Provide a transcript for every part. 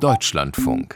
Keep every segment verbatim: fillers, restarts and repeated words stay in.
Deutschlandfunk.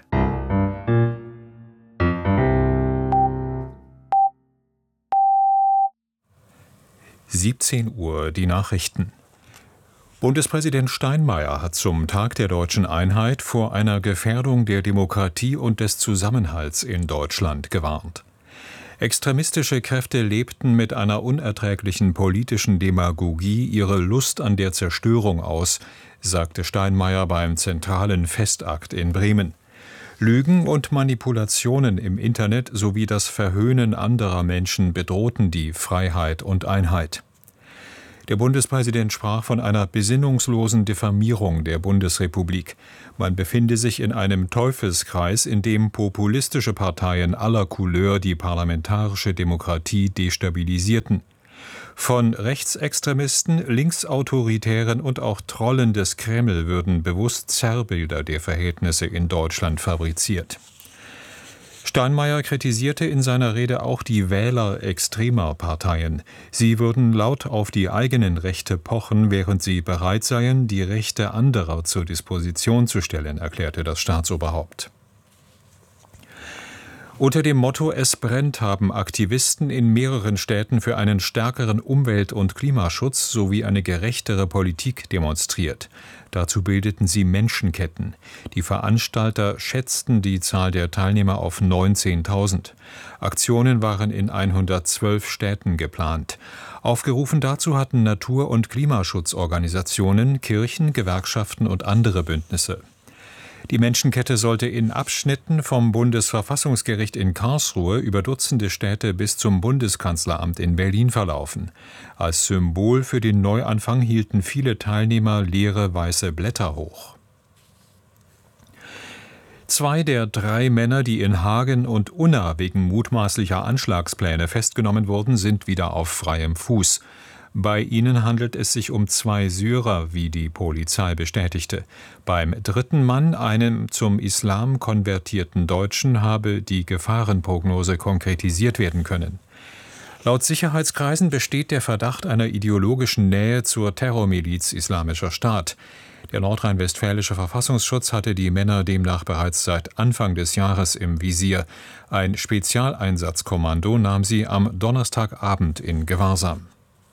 siebzehn Uhr, die Nachrichten. Bundespräsident Steinmeier hat zum Tag der deutschen Einheit vor einer Gefährdung der Demokratie und des Zusammenhalts in Deutschland gewarnt. Extremistische Kräfte lebten mit einer unerträglichen politischen Demagogie ihre Lust an der Zerstörung aus, sagte Steinmeier beim zentralen Festakt in Bremen. Lügen und Manipulationen im Internet sowie das Verhöhnen anderer Menschen bedrohten die Freiheit und Einheit. Der Bundespräsident sprach von einer besinnungslosen Diffamierung der Bundesrepublik. Man befinde sich in einem Teufelskreis, in dem populistische Parteien aller Couleur die parlamentarische Demokratie destabilisierten. Von Rechtsextremisten, Linksautoritären und auch Trollen des Kreml würden bewusst Zerrbilder der Verhältnisse in Deutschland fabriziert. Steinmeier kritisierte in seiner Rede auch die Wähler extremer Parteien. Sie würden laut auf die eigenen Rechte pochen, während sie bereit seien, die Rechte anderer zur Disposition zu stellen, erklärte das Staatsoberhaupt. Unter dem Motto »Es brennt« haben Aktivisten in mehreren Städten für einen stärkeren Umwelt- und Klimaschutz sowie eine gerechtere Politik demonstriert. Dazu bildeten sie Menschenketten. Die Veranstalter schätzten die Zahl der Teilnehmer auf neunzehntausend. Aktionen waren in hundertzwölf Städten geplant. Aufgerufen dazu hatten Natur- und Klimaschutzorganisationen, Kirchen, Gewerkschaften und andere Bündnisse. Die Menschenkette sollte in Abschnitten vom Bundesverfassungsgericht in Karlsruhe über Dutzende Städte bis zum Bundeskanzleramt in Berlin verlaufen. Als Symbol für den Neuanfang hielten viele Teilnehmer leere weiße Blätter hoch. Zwei der drei Männer, die in Hagen und Unna wegen mutmaßlicher Anschlagspläne festgenommen wurden, sind wieder auf freiem Fuß. Bei ihnen handelt es sich um zwei Syrer, wie die Polizei bestätigte. Beim dritten Mann, einem zum Islam konvertierten Deutschen, habe die Gefahrenprognose konkretisiert werden können. Laut Sicherheitskreisen besteht der Verdacht einer ideologischen Nähe zur Terrormiliz Islamischer Staat. Der nordrhein-westfälische Verfassungsschutz hatte die Männer demnach bereits seit Anfang des Jahres im Visier. Ein Spezialeinsatzkommando nahm sie am Donnerstagabend in Gewahrsam.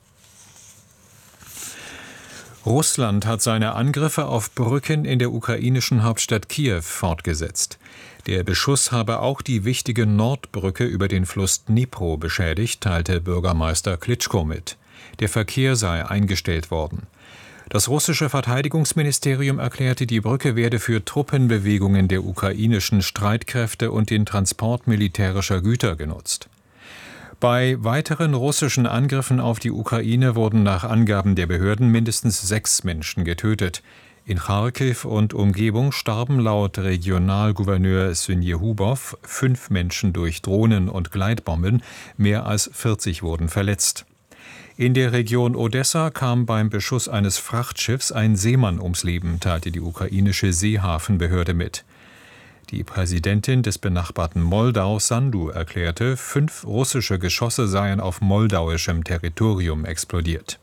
Russland hat seine Angriffe auf Brücken in der ukrainischen Hauptstadt Kiew fortgesetzt. Der Beschuss habe auch die wichtige Nordbrücke über den Fluss Dnipro beschädigt, teilte Bürgermeister Klitschko mit. Der Verkehr sei eingestellt worden. Das russische Verteidigungsministerium erklärte, die Brücke werde für Truppenbewegungen der ukrainischen Streitkräfte und den Transport militärischer Güter genutzt. Bei weiteren russischen Angriffen auf die Ukraine wurden nach Angaben der Behörden mindestens sechs Menschen getötet. In Charkiw und Umgebung starben laut Regionalgouverneur Synjehubow fünf Menschen durch Drohnen und Gleitbomben, mehr als vierzig wurden verletzt. In der Region Odessa kam beim Beschuss eines Frachtschiffs ein Seemann ums Leben, teilte die ukrainische Seehafenbehörde mit. Die Präsidentin des benachbarten Moldau, Sandu, erklärte, fünf russische Geschosse seien auf moldauischem Territorium explodiert.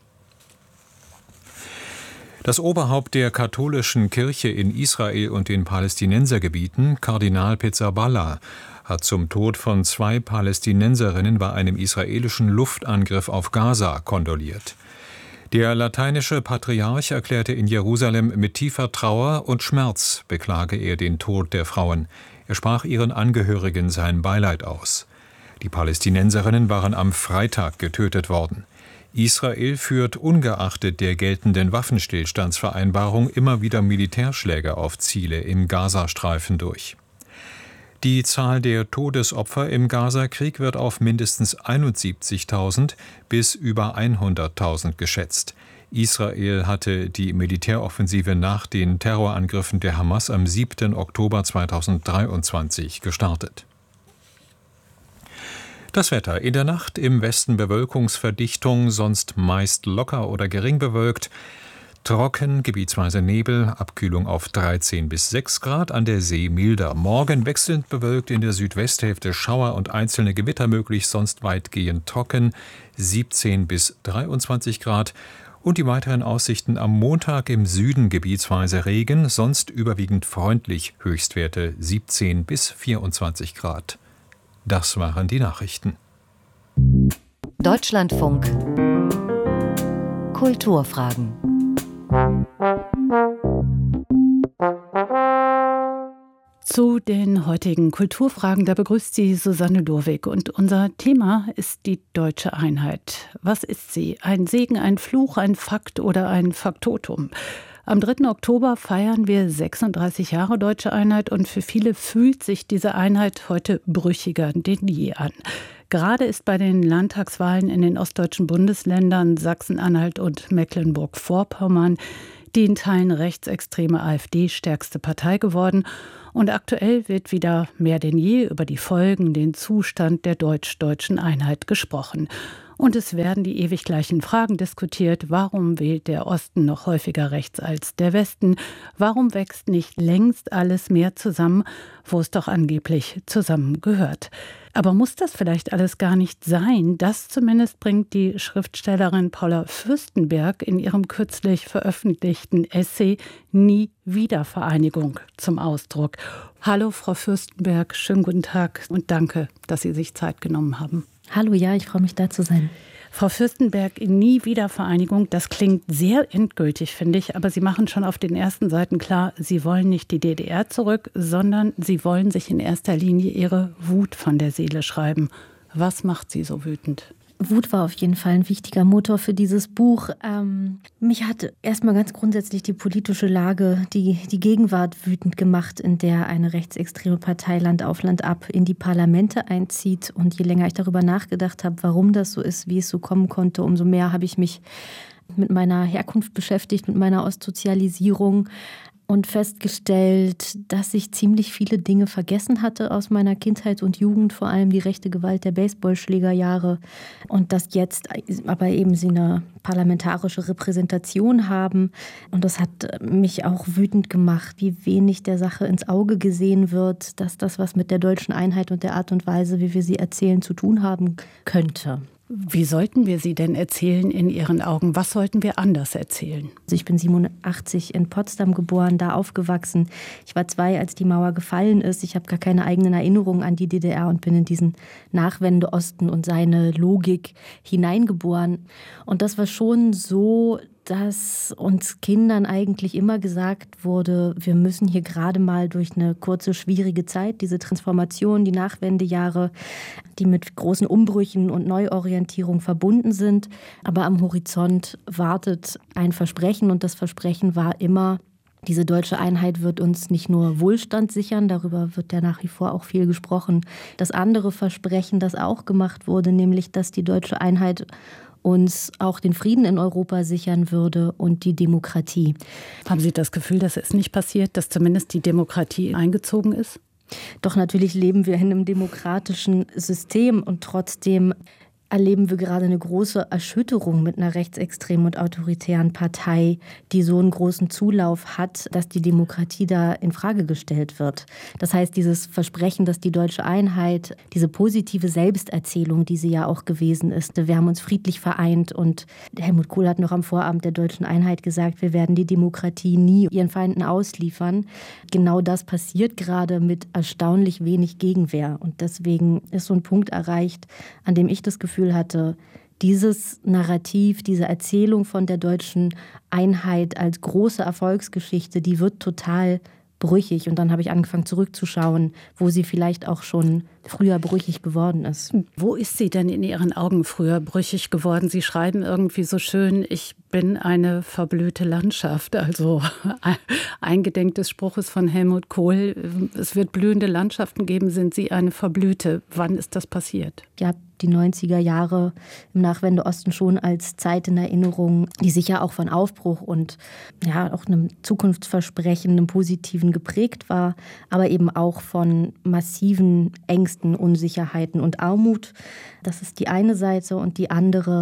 Das Oberhaupt der katholischen Kirche in Israel und den Palästinensergebieten, Kardinal Pizzaballa, hat zum Tod von zwei Palästinenserinnen bei einem israelischen Luftangriff auf Gaza kondoliert. Der lateinische Patriarch erklärte in Jerusalem, mit tiefer Trauer und Schmerz beklage er den Tod der Frauen. Er sprach ihren Angehörigen sein Beileid aus. Die Palästinenserinnen waren am Freitag getötet worden. Israel führt ungeachtet der geltenden Waffenstillstandsvereinbarung immer wieder Militärschläge auf Ziele im Gazastreifen durch. Die Zahl der Todesopfer im Gazakrieg wird auf mindestens einundsiebzigtausend bis über hunderttausend geschätzt. Israel hatte die Militäroffensive nach den Terrorangriffen der Hamas am siebten Oktober zweitausenddreiundzwanzig gestartet. Das Wetter: In der Nacht im Westen Bewölkungsverdichtung, sonst meist locker oder gering bewölkt. Trocken, gebietsweise Nebel, Abkühlung auf dreizehn bis sechs Grad, an der See milder. Morgen wechselnd bewölkt, in der Südwesthälfte Schauer und einzelne Gewitter möglich, sonst weitgehend trocken, siebzehn bis dreiundzwanzig Grad. Und die weiteren Aussichten: am Montag im Süden gebietsweise Regen, sonst überwiegend freundlich, Höchstwerte siebzehn bis vierundzwanzig Grad. Das waren die Nachrichten. Deutschlandfunk Kulturfragen. Zu den heutigen Kulturfragen, da begrüßt Sie Susanne Lurwig. Und unser Thema ist die deutsche Einheit. Was ist sie? Ein Segen, ein Fluch, ein Fakt oder ein Faktotum? Am dritten Oktober feiern wir sechsunddreißig Jahre deutsche Einheit und für viele fühlt sich diese Einheit heute brüchiger denn je an. Gerade ist bei den Landtagswahlen in den ostdeutschen Bundesländern Sachsen-Anhalt und Mecklenburg-Vorpommern die in Teilen rechtsextreme AfD stärkste Partei geworden. Und aktuell wird wieder mehr denn je über die Folgen, den Zustand der deutsch-deutschen Einheit gesprochen. Und es werden die ewig gleichen Fragen diskutiert. Warum wählt der Osten noch häufiger rechts als der Westen? Warum wächst nicht längst alles mehr zusammen, wo es doch angeblich zusammengehört? Aber muss das vielleicht alles gar nicht sein? Das zumindest bringt die Schriftstellerin Paula Fürstenberg in ihrem kürzlich veröffentlichten Essay Nie wieder Vereinigung zum Ausdruck. Hallo Frau Fürstenberg, schönen guten Tag und danke, dass Sie sich Zeit genommen haben. Hallo, ja, ich freue mich, da zu sein. Frau Fürstenberg, Nie wieder Vereinigung, das klingt sehr endgültig, finde ich, aber Sie machen schon auf den ersten Seiten klar, Sie wollen nicht die D D R zurück, sondern Sie wollen sich in erster Linie Ihre Wut von der Seele schreiben. Was macht Sie so wütend? Wut war auf jeden Fall ein wichtiger Motor für dieses Buch. Ähm, mich hat erstmal ganz grundsätzlich die politische Lage, die, die Gegenwart wütend gemacht, in der eine rechtsextreme Partei Land auf Land ab in die Parlamente einzieht. Und je länger ich darüber nachgedacht habe, warum das so ist, wie es so kommen konnte, umso mehr habe ich mich mit meiner Herkunft beschäftigt, mit meiner Ostsozialisierung. Und festgestellt, dass ich ziemlich viele Dinge vergessen hatte aus meiner Kindheit und Jugend, vor allem die rechte Gewalt der Baseballschlägerjahre. Und dass jetzt aber eben sie eine parlamentarische Repräsentation haben. Und das hat mich auch wütend gemacht, wie wenig der Sache ins Auge gesehen wird, dass das, was mit der deutschen Einheit und der Art und Weise, wie wir sie erzählen, zu tun haben könnte. Wie sollten wir sie denn erzählen in Ihren Augen? Was sollten wir anders erzählen? Also ich bin siebenundachtzig in Potsdam geboren, da aufgewachsen. Ich war zwei, als die Mauer gefallen ist. Ich habe gar keine eigenen Erinnerungen an die D D R und bin in diesen Nachwende-Osten und seine Logik hineingeboren. Und das war schon so, dass uns Kindern eigentlich immer gesagt wurde, wir müssen hier gerade mal durch eine kurze, schwierige Zeit, diese Transformation, die Nachwendejahre, die mit großen Umbrüchen und Neuorientierung verbunden sind. Aber am Horizont wartet ein Versprechen und das Versprechen war immer, diese deutsche Einheit wird uns nicht nur Wohlstand sichern, darüber wird ja nach wie vor auch viel gesprochen. Das andere Versprechen, das auch gemacht wurde, nämlich, dass die deutsche Einheit uns auch den Frieden in Europa sichern würde und die Demokratie. Haben Sie das Gefühl, dass es nicht passiert, dass zumindest die Demokratie eingezogen ist? Doch natürlich leben wir in einem demokratischen System und trotzdem erleben wir gerade eine große Erschütterung mit einer rechtsextremen und autoritären Partei, die so einen großen Zulauf hat, dass die Demokratie da in Frage gestellt wird. Das heißt, dieses Versprechen, dass die deutsche Einheit, diese positive Selbsterzählung, die sie ja auch gewesen ist, wir haben uns friedlich vereint und Helmut Kohl hat noch am Vorabend der deutschen Einheit gesagt, wir werden die Demokratie nie ihren Feinden ausliefern. Genau das passiert gerade mit erstaunlich wenig Gegenwehr und deswegen ist so ein Punkt erreicht, an dem ich das Gefühl hatte, dieses Narrativ, diese Erzählung von der deutschen Einheit als große Erfolgsgeschichte, die wird total brüchig. Und dann habe ich angefangen zurückzuschauen, wo sie vielleicht auch schon früher brüchig geworden ist. Wo ist sie denn in Ihren Augen früher brüchig geworden? Sie schreiben irgendwie so schön, ich bin eine verblühte Landschaft. Also eingedenk des Spruches von Helmut Kohl, es wird blühende Landschaften geben, sind Sie eine verblühte. Wann ist das passiert? Ja, die neunziger Jahre im Nachwende-Osten schon als Zeit in Erinnerung, die sicher auch von Aufbruch und ja auch einem Zukunftsversprechen, einem Positiven geprägt war, aber eben auch von massiven Ängsten, Unsicherheiten und Armut. Das ist die eine Seite und die andere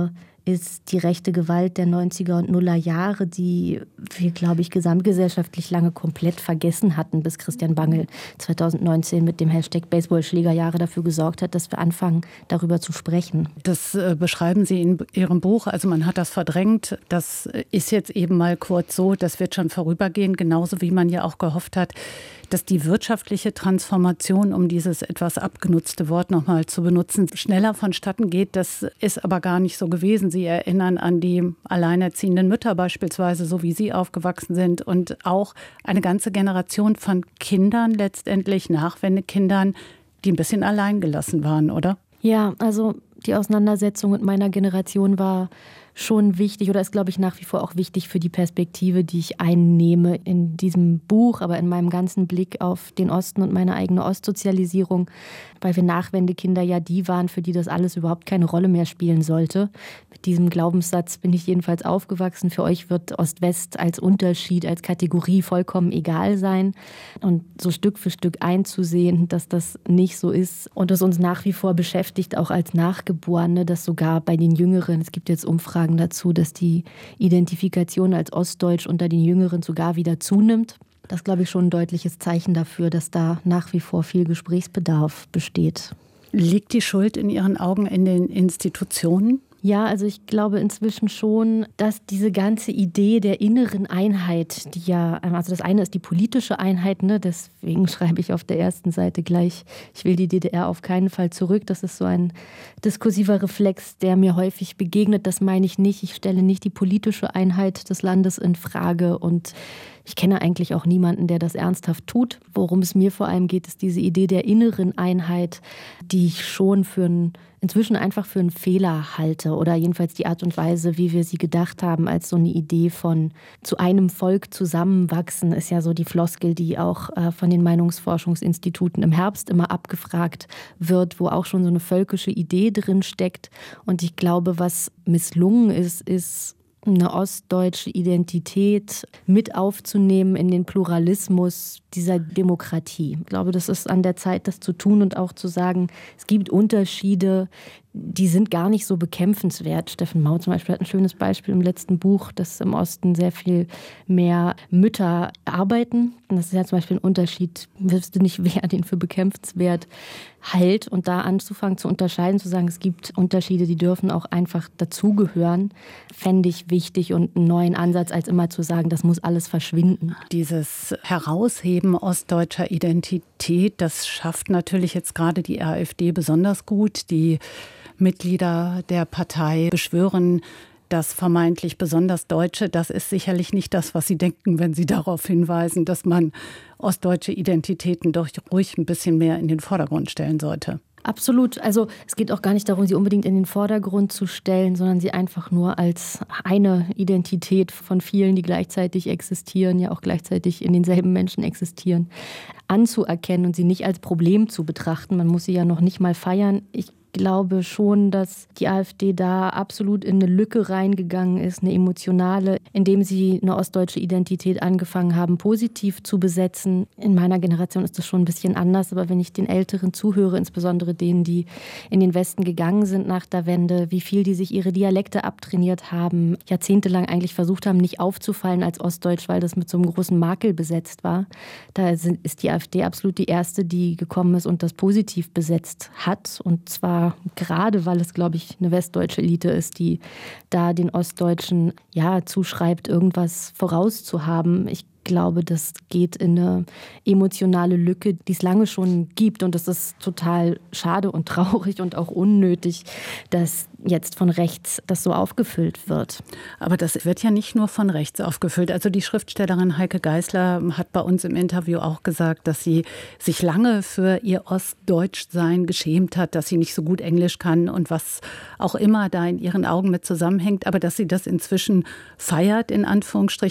ist die rechte Gewalt der neunziger und Nuller Jahre, die wir, glaube ich, gesamtgesellschaftlich lange komplett vergessen hatten, bis Christian Bangel zweitausendneunzehn mit dem Hashtag Baseballschlägerjahre dafür gesorgt hat, dass wir anfangen, darüber zu sprechen. Das äh, beschreiben Sie in Ihrem Buch. Also man hat das verdrängt. Das ist jetzt eben mal kurz so, das wird schon vorübergehen, genauso wie man ja auch gehofft hat, dass die wirtschaftliche Transformation, um dieses etwas abgenutzte Wort nochmal zu benutzen, schneller vonstatten geht. Das ist aber gar nicht so gewesen. Sie erinnern an die alleinerziehenden Mütter beispielsweise, so wie Sie aufgewachsen sind, und auch eine ganze Generation von Kindern, letztendlich Nachwendekindern, die ein bisschen allein gelassen waren, oder? Ja, also die Auseinandersetzung mit meiner Generation war schon wichtig oder ist, glaube ich, nach wie vor auch wichtig für die Perspektive, die ich einnehme in diesem Buch, aber in meinem ganzen Blick auf den Osten und meine eigene Ostsozialisierung, weil wir Nachwendekinder ja die waren, für die das alles überhaupt keine Rolle mehr spielen sollte. Mit diesem Glaubenssatz bin ich jedenfalls aufgewachsen. Für euch wird Ost-West als Unterschied, als Kategorie vollkommen egal sein. Und so Stück für Stück einzusehen, dass das nicht so ist und das uns nach wie vor beschäftigt, auch als Nachgeborene, dass sogar bei den Jüngeren, es gibt jetzt Umfragen dazu, dass die Identifikation als Ostdeutsch unter den Jüngeren sogar wieder zunimmt. Das ist, glaube ich, schon ein deutliches Zeichen dafür, dass da nach wie vor viel Gesprächsbedarf besteht. Liegt die Schuld in Ihren Augen in den Institutionen? Ja, also ich glaube inzwischen schon, dass diese ganze Idee der inneren Einheit, die ja, also das eine ist die politische Einheit, ne, deswegen schreibe ich auf der ersten Seite gleich, ich will die D D R auf keinen Fall zurück. Das ist so ein diskursiver Reflex, der mir häufig begegnet. Das meine ich nicht. Ich stelle nicht die politische Einheit des Landes in Frage und ich kenne eigentlich auch niemanden, der das ernsthaft tut. Worum es mir vor allem geht, ist diese Idee der inneren Einheit, die ich schon für einen, inzwischen einfach für einen Fehler halte. Oder jedenfalls die Art und Weise, wie wir sie gedacht haben, als so eine Idee von zu einem Volk zusammenwachsen, ist ja so die Floskel, die auch äh, von den Meinungsforschungsinstituten im Herbst immer abgefragt wird, wo auch schon so eine völkische Idee drin steckt. Und ich glaube, was misslungen ist, ist eine ostdeutsche Identität mit aufzunehmen in den Pluralismus dieser Demokratie. Ich glaube, das ist an der Zeit, das zu tun und auch zu sagen, es gibt Unterschiede, die sind gar nicht so bekämpfenswert. Steffen Mau zum Beispiel hat ein schönes Beispiel im letzten Buch, dass im Osten sehr viel mehr Mütter arbeiten. Und das ist ja zum Beispiel ein Unterschied, wüsste nicht, wer den für bekämpfenswert hält. Und da anzufangen zu unterscheiden, zu sagen, es gibt Unterschiede, die dürfen auch einfach dazugehören, fände ich wichtig und einen neuen Ansatz, als immer zu sagen, das muss alles verschwinden. Dieses Herausheben ostdeutscher Identität, das schafft natürlich jetzt gerade die AfD besonders gut. Die Mitglieder der Partei beschwören das vermeintlich besonders Deutsche. Das ist sicherlich nicht das, was Sie denken, wenn Sie darauf hinweisen, dass man ostdeutsche Identitäten doch ruhig ein bisschen mehr in den Vordergrund stellen sollte. Absolut. Also es geht auch gar nicht darum, sie unbedingt in den Vordergrund zu stellen, sondern sie einfach nur als eine Identität von vielen, die gleichzeitig existieren, ja auch gleichzeitig in denselben Menschen existieren, anzuerkennen und sie nicht als Problem zu betrachten. Man muss sie ja noch nicht mal feiern. Ich glaube schon, dass die AfD da absolut in eine Lücke reingegangen ist, eine emotionale, indem sie eine ostdeutsche Identität angefangen haben, positiv zu besetzen. In meiner Generation ist das schon ein bisschen anders, aber wenn ich den Älteren zuhöre, insbesondere denen, die in den Westen gegangen sind nach der Wende, wie viel die sich ihre Dialekte abtrainiert haben, jahrzehntelang eigentlich versucht haben, nicht aufzufallen als Ostdeutsch, weil das mit so einem großen Makel besetzt war. Da ist die AfD absolut die erste, die gekommen ist und das positiv besetzt hat, und zwar gerade weil es, glaube ich, eine westdeutsche Elite ist, die da den Ostdeutschen ja zuschreibt, irgendwas vorauszuhaben. Ich glaube, das geht in eine emotionale Lücke, die es lange schon gibt. Und das ist total schade und traurig und auch unnötig, dass jetzt von rechts das so aufgefüllt wird. Aber das wird ja nicht nur von rechts aufgefüllt. Also die Schriftstellerin Heike Geisler hat bei uns im Interview auch gesagt, dass sie sich lange für ihr Ostdeutschsein geschämt hat, dass sie nicht so gut Englisch kann und was auch immer da in ihren Augen mit zusammenhängt, aber dass sie das inzwischen feiert, in Anführungsstrichen.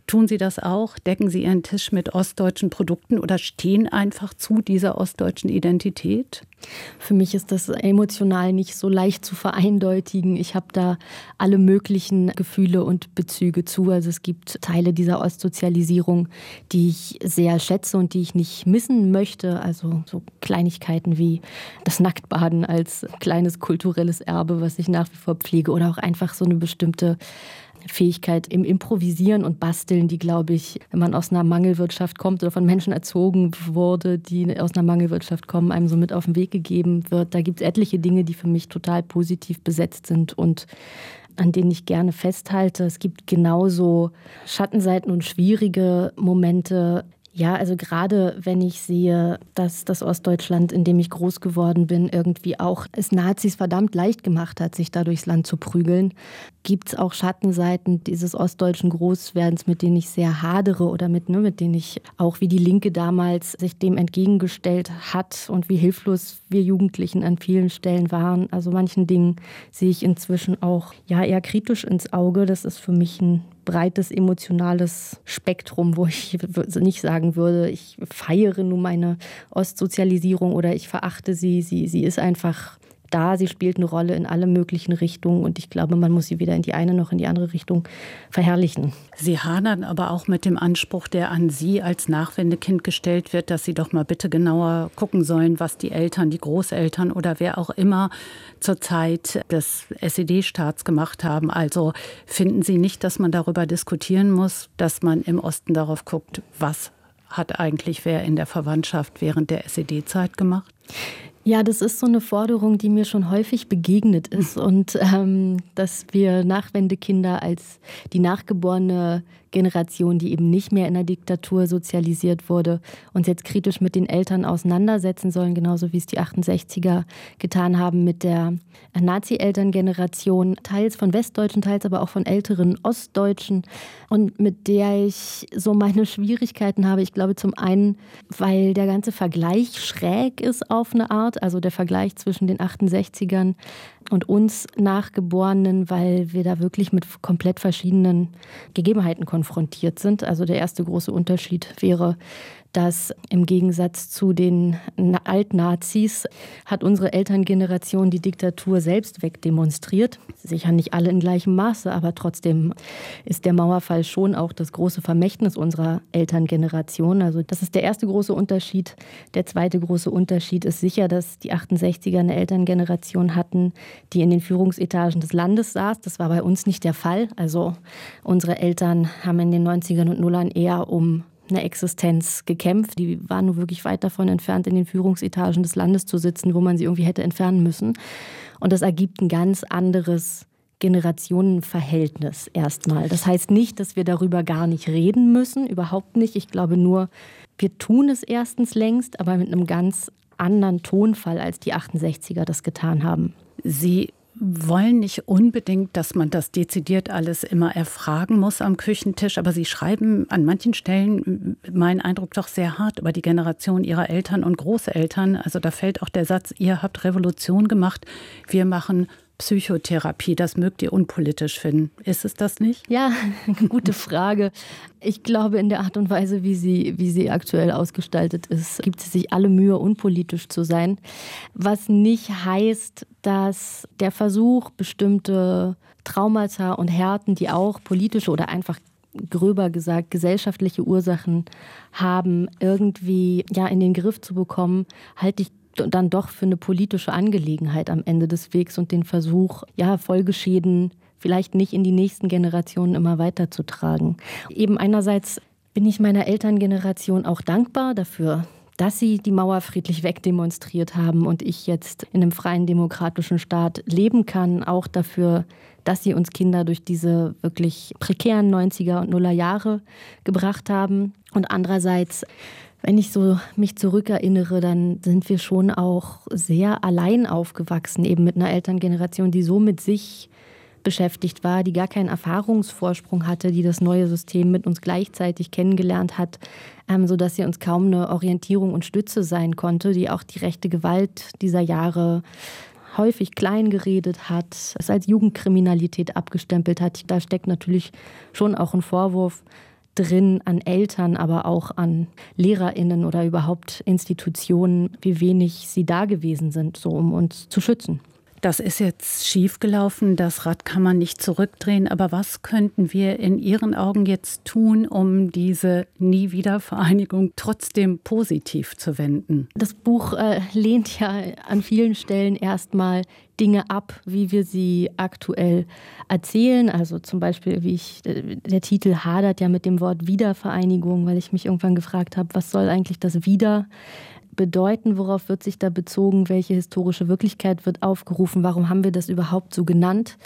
Tun Sie das auch? Decken Sie Ihren Tisch mit ostdeutschen Produkten oder stehen einfach zu dieser ostdeutschen Identität? Für mich ist das emotional nicht so leicht zu vereindeutigen. Ich habe da alle möglichen Gefühle und Bezüge zu. Also es gibt Teile dieser Ostsozialisierung, die ich sehr schätze und die ich nicht missen möchte. Also so Kleinigkeiten wie das Nacktbaden als kleines kulturelles Erbe, was ich nach wie vor pflege, oder auch einfach so eine bestimmte Fähigkeit im Improvisieren und Basteln, die, glaube ich, wenn man aus einer Mangelwirtschaft kommt oder von Menschen erzogen wurde, die aus einer Mangelwirtschaft kommen, einem so mit auf den Weg gegeben wird. Da gibt es etliche Dinge, die für mich total positiv besetzt sind und an denen ich gerne festhalte. Es gibt genauso Schattenseiten und schwierige Momente. Ja, also gerade wenn ich sehe, dass das Ostdeutschland, in dem ich groß geworden bin, irgendwie auch es Nazis verdammt leicht gemacht hat, sich da durchs Land zu prügeln, gibt es auch Schattenseiten dieses ostdeutschen Großwerdens, mit denen ich sehr hadere oder mit, ne, mit denen ich auch, wie die Linke damals sich dem entgegengestellt hat und wie hilflos wir Jugendlichen an vielen Stellen waren. Also manchen Dingen sehe ich inzwischen auch ja eher kritisch ins Auge. Das ist für mich ein breites emotionales Spektrum, wo ich nicht sagen würde, ich feiere nun meine Ostsozialisierung oder ich verachte sie. Sie, sie ist einfach da, sie spielt eine Rolle in alle möglichen Richtungen und ich glaube, man muss sie weder in die eine noch in die andere Richtung verherrlichen. Sie hadern aber auch mit dem Anspruch, der an Sie als Nachwendekind gestellt wird, dass Sie doch mal bitte genauer gucken sollen, was die Eltern, die Großeltern oder wer auch immer zur Zeit des S E D-Staats gemacht haben. Also finden Sie nicht, dass man darüber diskutieren muss, dass man im Osten darauf guckt, was hat eigentlich wer in der Verwandtschaft während der S E D-Zeit gemacht? Ja, das ist so eine Forderung, die mir schon häufig begegnet ist. Und ähm, dass wir Nachwendekinder als die nachgeborene Generation, die eben nicht mehr in der Diktatur sozialisiert wurde, uns jetzt kritisch mit den Eltern auseinandersetzen sollen, genauso wie es die achtundsechziger getan haben mit der Nazi-Elterngeneration, teils von Westdeutschen, teils aber auch von älteren Ostdeutschen und mit der ich so meine Schwierigkeiten habe. Ich glaube zum einen, weil der ganze Vergleich schräg ist auf eine Art, also der Vergleich zwischen den achtundsechzigern und uns Nachgeborenen, weil wir da wirklich mit komplett verschiedenen Gegebenheiten konfrontiert sind. Also der erste große Unterschied wäre, dass im Gegensatz zu den Altnazis hat unsere Elterngeneration die Diktatur selbst wegdemonstriert. Sicher nicht alle in gleichem Maße, aber trotzdem ist der Mauerfall schon auch das große Vermächtnis unserer Elterngeneration. Also das ist der erste große Unterschied. Der zweite große Unterschied ist sicher, dass die achtundsechziger eine Elterngeneration hatten, die in den Führungsetagen des Landes saß. Das war bei uns nicht der Fall. Also unsere Eltern haben in den neunzigern und Nullern eher um eine Existenz gekämpft. Die waren nur wirklich weit davon entfernt, in den Führungsetagen des Landes zu sitzen, wo man sie irgendwie hätte entfernen müssen. Und das ergibt ein ganz anderes Generationenverhältnis erstmal. Das heißt nicht, dass wir darüber gar nicht reden müssen, überhaupt nicht. Ich glaube nur, wir tun es erstens längst, aber mit einem ganz anderen Tonfall, als die achtundsechziger das getan haben. Sie wollen nicht unbedingt, dass man das dezidiert alles immer erfragen muss am Küchentisch, aber Sie schreiben an manchen Stellen, mein Eindruck, doch sehr hart über die Generation Ihrer Eltern und Großeltern. Also da fällt auch der Satz, ihr habt Revolution gemacht, wir machen Psychotherapie. Das mögt ihr unpolitisch finden. Ist es das nicht? Ja, gute Frage. Ich glaube, in der Art und Weise, wie sie, wie sie aktuell ausgestaltet ist, gibt es sich alle Mühe, unpolitisch zu sein. Was nicht heißt, dass der Versuch, bestimmte Traumata und Härten, die auch politische oder einfach gröber gesagt gesellschaftliche Ursachen haben, irgendwie ja in den Griff zu bekommen, halte ich dann doch für eine politische Angelegenheit am Ende des Wegs und den Versuch, ja, Folgeschäden vielleicht nicht in die nächsten Generationen immer weiterzutragen. Eben einerseits bin ich meiner Elterngeneration auch dankbar dafür, dass sie die Mauer friedlich wegdemonstriert haben und ich jetzt in einem freien demokratischen Staat leben kann, auch dafür, dass sie uns Kinder durch diese wirklich prekären neunziger und Nuller Jahre gebracht haben. Und andererseits, wenn ich so mich zurückerinnere, dann sind wir schon auch sehr allein aufgewachsen, eben mit einer Elterngeneration, die so mit sich beschäftigt war, die gar keinen Erfahrungsvorsprung hatte, die das neue System mit uns gleichzeitig kennengelernt hat, ähm, sodass sie uns kaum eine Orientierung und Stütze sein konnte, die auch die rechte Gewalt dieser Jahre häufig klein geredet hat, es als Jugendkriminalität abgestempelt hat. Da steckt natürlich schon auch ein Vorwurf drin an Eltern, aber auch an LehrerInnen oder überhaupt Institutionen, wie wenig sie da gewesen sind, so um uns zu schützen. Das ist jetzt schiefgelaufen, das Rad kann man nicht zurückdrehen. Aber was könnten wir in Ihren Augen jetzt tun, um diese Nie-Wieder-Vereinigung trotzdem positiv zu wenden? Das Buch äh, lehnt ja an vielen Stellen erstmal Dinge ab, wie wir sie aktuell erzählen. Also zum Beispiel, wie ich, der Titel hadert ja mit dem Wort Wiedervereinigung, weil ich mich irgendwann gefragt habe, was soll eigentlich das Wieder bedeuten, worauf wird sich da bezogen, welche historische Wirklichkeit wird aufgerufen, warum haben wir das überhaupt so genannt?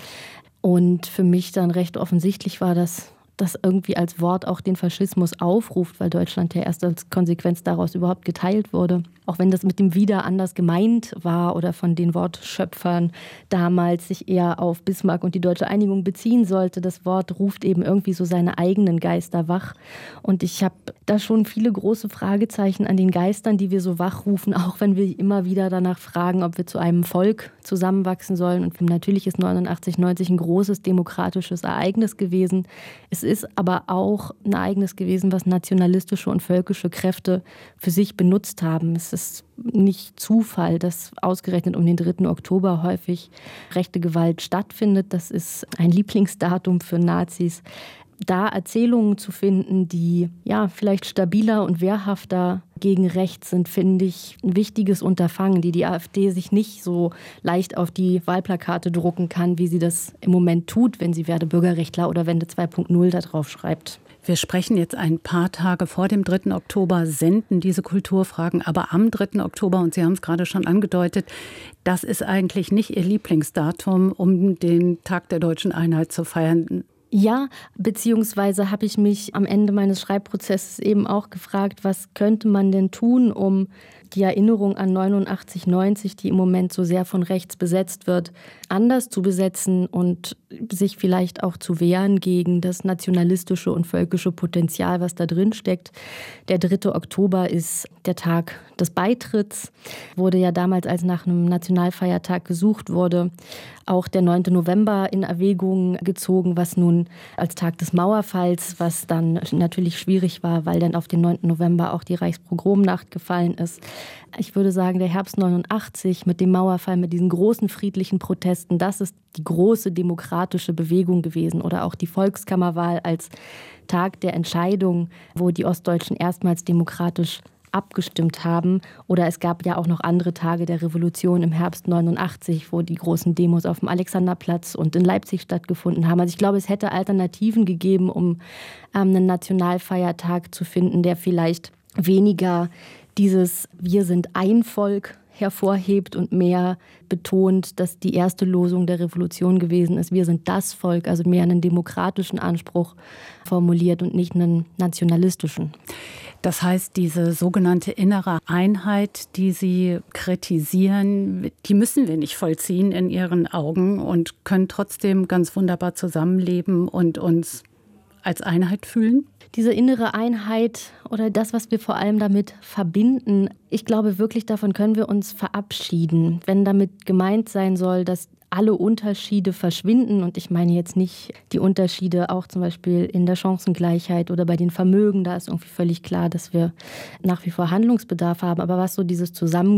Und für mich dann recht offensichtlich war, dass das irgendwie als Wort auch den Faschismus aufruft, weil Deutschland ja erst als Konsequenz daraus überhaupt geteilt wurde. Auch wenn das mit dem Wieder anders gemeint war oder von den Wortschöpfern damals sich eher auf Bismarck und die deutsche Einigung beziehen sollte, das Wort ruft eben irgendwie so seine eigenen Geister wach. Und ich habe da schon viele große Fragezeichen an den Geistern, die wir so wachrufen, auch wenn wir immer wieder danach fragen, ob wir zu einem Volk zusammenwachsen sollen. Und natürlich ist neunundachtzig neunzig ein großes demokratisches Ereignis gewesen. Es ist aber auch ein Ereignis gewesen, was nationalistische und völkische Kräfte für sich benutzt haben. Es ist nicht Zufall, dass ausgerechnet um den dritten Oktober häufig rechte Gewalt stattfindet. Das ist ein Lieblingsdatum für Nazis. Da Erzählungen zu finden, die ja vielleicht stabiler und wehrhafter gegen rechts sind, finde ich ein wichtiges Unterfangen, die die AfD sich nicht so leicht auf die Wahlplakate drucken kann, wie sie das im Moment tut, wenn sie Werde Bürgerrechtler oder Wende zwei Punkt null da drauf schreibt. Wir sprechen jetzt ein paar Tage vor dem dritten Oktober, senden diese Kulturfragen, aber am dritten Oktober, und Sie haben es gerade schon angedeutet, das ist eigentlich nicht Ihr Lieblingsdatum, um den Tag der deutschen Einheit zu feiern. Ja, beziehungsweise habe ich mich am Ende meines Schreibprozesses eben auch gefragt, was könnte man denn tun, um die Erinnerung an neunundachtzig neunzig, die im Moment so sehr von rechts besetzt wird, anders zu besetzen und sich vielleicht auch zu wehren gegen das nationalistische und völkische Potenzial, was da drin steckt. Der dritte Oktober ist der Tag des Beitritts, wurde ja damals, als nach einem Nationalfeiertag gesucht wurde, auch der neunte November in Erwägung gezogen, was nun als Tag des Mauerfalls, was dann natürlich schwierig war, weil dann auf den neunten November auch die Reichspogromnacht gefallen ist. Ich würde sagen, der Herbst neunundachtzig mit dem Mauerfall, mit diesen großen friedlichen Protesten, das ist die große demokratische Bewegung gewesen. Oder auch die Volkskammerwahl als Tag der Entscheidung, wo die Ostdeutschen erstmals demokratisch abgestimmt haben. Oder es gab ja auch noch andere Tage der Revolution im Herbst neunundachtzig, wo die großen Demos auf dem Alexanderplatz und in Leipzig stattgefunden haben. Also ich glaube, es hätte Alternativen gegeben, um ähm, einen Nationalfeiertag zu finden, der vielleicht weniger dieses Wir sind ein Volk hervorhebt und mehr betont, dass die erste Losung der Revolution gewesen ist, wir sind das Volk, also mehr einen demokratischen Anspruch formuliert und nicht einen nationalistischen. Das heißt, diese sogenannte innere Einheit, die Sie kritisieren, die müssen wir nicht vollziehen in Ihren Augen und können trotzdem ganz wunderbar zusammenleben und uns als Einheit fühlen? Diese innere Einheit oder das, was wir vor allem damit verbinden, ich glaube wirklich, davon können wir uns verabschieden. Wenn damit gemeint sein soll, dass alle Unterschiede verschwinden, und ich meine jetzt nicht die Unterschiede auch zum Beispiel in der Chancengleichheit oder bei den Vermögen, da ist irgendwie völlig klar, dass wir nach wie vor Handlungsbedarf haben, aber was so dieses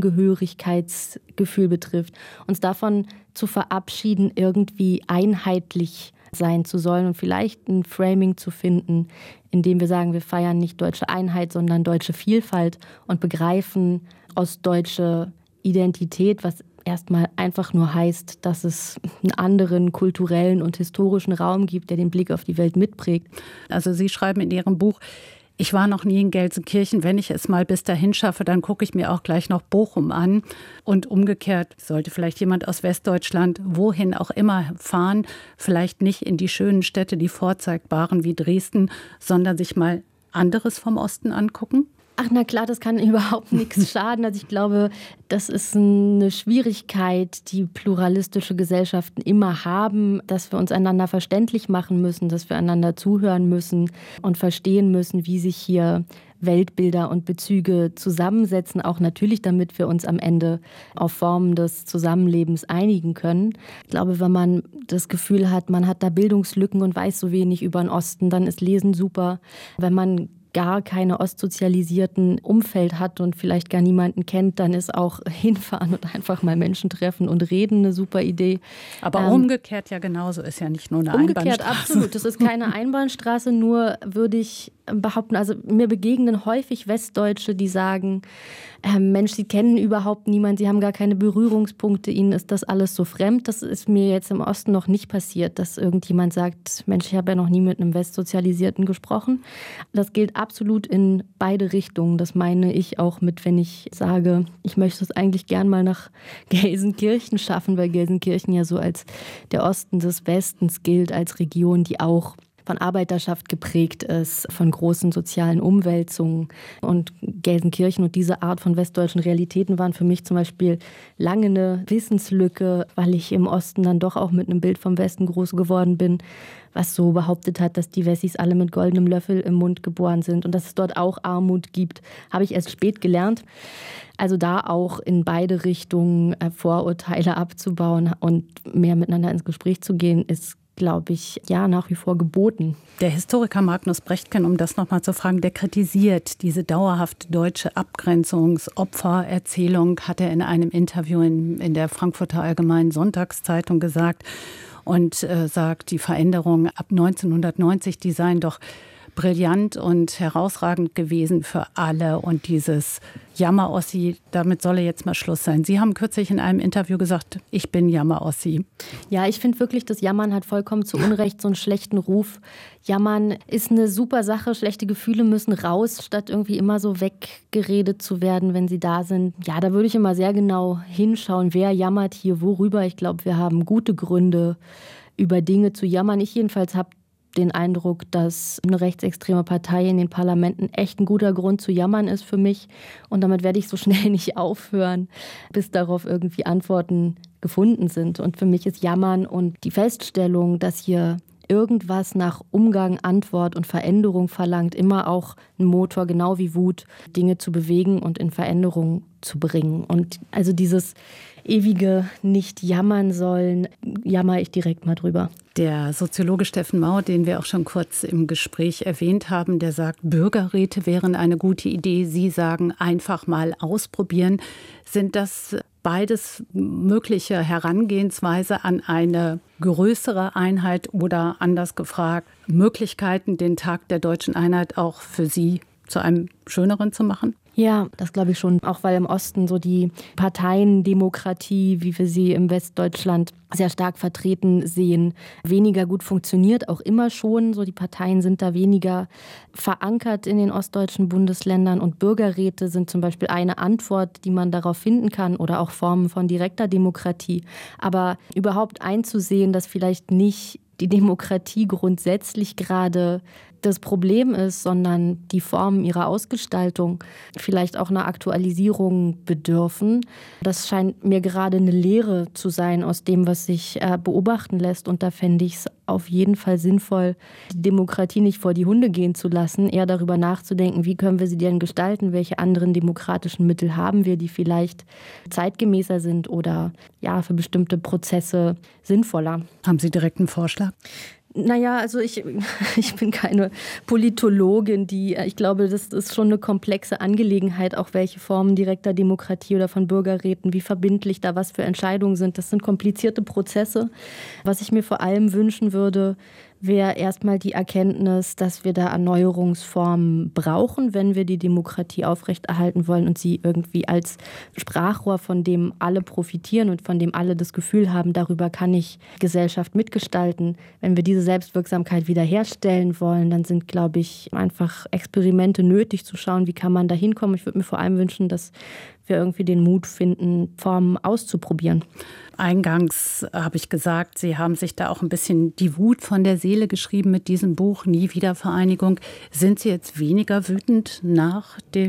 Zusammengehörigkeitsgefühl betrifft, uns davon zu verabschieden, irgendwie einheitlich sein zu sollen und vielleicht ein Framing zu finden, in dem wir sagen, wir feiern nicht deutsche Einheit, sondern deutsche Vielfalt und begreifen ostdeutsche Identität, was erstmal einfach nur heißt, dass es einen anderen kulturellen und historischen Raum gibt, der den Blick auf die Welt mitprägt. Also Sie schreiben in Ihrem Buch, ich war noch nie in Gelsenkirchen. Wenn ich es mal bis dahin schaffe, dann gucke ich mir auch gleich noch Bochum an. Und umgekehrt sollte vielleicht jemand aus Westdeutschland wohin auch immer fahren, vielleicht nicht in die schönen Städte, die vorzeigbaren wie Dresden, sondern sich mal anderes vom Osten angucken? Ach na klar, das kann überhaupt nichts schaden. Also ich glaube, das ist eine Schwierigkeit, die pluralistische Gesellschaften immer haben, dass wir uns einander verständlich machen müssen, dass wir einander zuhören müssen und verstehen müssen, wie sich hier Weltbilder und Bezüge zusammensetzen, auch natürlich, damit wir uns am Ende auf Formen des Zusammenlebens einigen können. Ich glaube, wenn man das Gefühl hat, man hat da Bildungslücken und weiß so wenig über den Osten, dann ist Lesen super. Wenn man gar keine ostsozialisierten Umfeld hat und vielleicht gar niemanden kennt, dann ist auch hinfahren und einfach mal Menschen treffen und reden eine super Idee. Aber ähm, umgekehrt ja genauso, ist ja nicht nur eine umgekehrt, Einbahnstraße. Umgekehrt, absolut. Das ist keine Einbahnstraße, nur würde ich behaupten, also mir begegnen häufig Westdeutsche, die sagen, äh, Mensch, sie kennen überhaupt niemanden, sie haben gar keine Berührungspunkte, ihnen ist das alles so fremd. Das ist mir jetzt im Osten noch nicht passiert, dass irgendjemand sagt, Mensch, ich habe ja noch nie mit einem Westsozialisierten gesprochen. Das gilt absolut in beide Richtungen. Das meine ich auch mit, wenn ich sage, ich möchte es eigentlich gern mal nach Gelsenkirchen schaffen, weil Gelsenkirchen ja so als der Osten des Westens gilt, als Region, die auch von Arbeiterschaft geprägt ist, von großen sozialen Umwälzungen. Und Gelsenkirchen und diese Art von westdeutschen Realitäten waren für mich zum Beispiel lange eine Wissenslücke, weil ich im Osten dann doch auch mit einem Bild vom Westen groß geworden bin, was so behauptet hat, dass die Wessis alle mit goldenem Löffel im Mund geboren sind und dass es dort auch Armut gibt, habe ich erst spät gelernt. Also da auch in beide Richtungen Vorurteile abzubauen und mehr miteinander ins Gespräch zu gehen, ist, glaube ich, ja, nach wie vor geboten. Der Historiker Magnus Brechtken, um das nochmal zu fragen, der kritisiert diese dauerhaft deutsche Abgrenzungsopfererzählung, hat er in einem Interview in, in der Frankfurter Allgemeinen Sonntagszeitung gesagt und äh, sagt, die Veränderungen ab neunzehnhundertneunzig, die seien doch brillant und herausragend gewesen für alle. Und dieses Jammer-Ossi, damit solle jetzt mal Schluss sein. Sie haben kürzlich in einem Interview gesagt, ich bin Jammer-Ossi. Ja, ich finde wirklich, das Jammern hat vollkommen zu Unrecht so einen schlechten Ruf. Jammern ist eine super Sache. Schlechte Gefühle müssen raus, statt irgendwie immer so weggeredet zu werden, wenn sie da sind. Ja, da würde ich immer sehr genau hinschauen, wer jammert hier worüber. Ich glaube, wir haben gute Gründe, über Dinge zu jammern. Ich jedenfalls habe den Eindruck, dass eine rechtsextreme Partei in den Parlamenten echt ein guter Grund zu jammern ist für mich. Und damit werde ich so schnell nicht aufhören, bis darauf irgendwie Antworten gefunden sind. Und für mich ist Jammern und die Feststellung, dass hier irgendwas nach Umgang, Antwort und Veränderung verlangt, immer auch ein Motor, genau wie Wut, Dinge zu bewegen und in Veränderung zu bringen. Und also dieses ewige nicht jammern sollen, jammer ich direkt mal drüber. Der Soziologe Steffen Mau, den wir auch schon kurz im Gespräch erwähnt haben, der sagt, Bürgerräte wären eine gute Idee. Sie sagen, einfach mal ausprobieren. Sind das beides mögliche Herangehensweise an eine größere Einheit oder anders gefragt, Möglichkeiten, den Tag der deutschen Einheit auch für Sie zu einem schöneren zu machen? Ja, das glaube ich schon. Auch weil im Osten so die Parteiendemokratie, wie wir sie im Westdeutschland sehr stark vertreten sehen, weniger gut funktioniert, auch immer schon. So die Parteien sind da weniger verankert in den ostdeutschen Bundesländern und Bürgerräte sind zum Beispiel eine Antwort, die man darauf finden kann oder auch Formen von direkter Demokratie. Aber überhaupt einzusehen, dass vielleicht nicht die Demokratie grundsätzlich gerade das Problem ist, sondern die Formen ihrer Ausgestaltung vielleicht auch einer Aktualisierung bedürfen. Das scheint mir gerade eine Lehre zu sein aus dem, was sich äh, beobachten lässt. Und da fände ich es auf jeden Fall sinnvoll, die Demokratie nicht vor die Hunde gehen zu lassen, eher darüber nachzudenken, wie können wir sie denn gestalten, welche anderen demokratischen Mittel haben wir, die vielleicht zeitgemäßer sind oder ja für bestimmte Prozesse sinnvoller. Haben Sie direkt einen Vorschlag? Naja, also ich, ich bin keine Politologin, die, ich glaube, das ist schon eine komplexe Angelegenheit, auch welche Formen direkter Demokratie oder von Bürgerräten, wie verbindlich da was für Entscheidungen sind. Das sind komplizierte Prozesse. Was ich mir vor allem wünschen würde, wäre erstmal die Erkenntnis, dass wir da Erneuerungsformen brauchen, wenn wir die Demokratie aufrechterhalten wollen und sie irgendwie als Sprachrohr, von dem alle profitieren und von dem alle das Gefühl haben, darüber kann ich Gesellschaft mitgestalten. Wenn wir diese Selbstwirksamkeit wiederherstellen wollen, dann sind, glaube ich, einfach Experimente nötig, zu schauen, wie kann man da hinkommen. Ich würde mir vor allem wünschen, dass wir irgendwie den Mut finden, Formen auszuprobieren. Eingangs habe ich gesagt, Sie haben sich da auch ein bisschen die Wut von der Seele geschrieben mit diesem Buch Nie wieder Vereinigung. Sind Sie jetzt weniger wütend nach dem